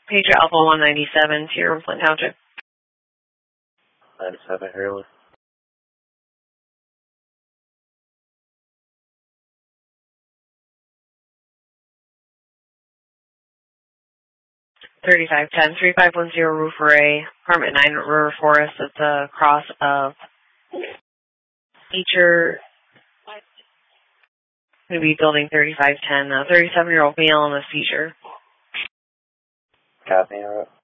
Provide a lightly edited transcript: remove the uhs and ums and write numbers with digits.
Pager Alpha 197 to your Flint Township. 97 here. 3510-3510 Roof Array, apartment 9 River Forest at the cross of Feature. Going to be building 3510, a 37-year-old male in a seizure. Copy, alright.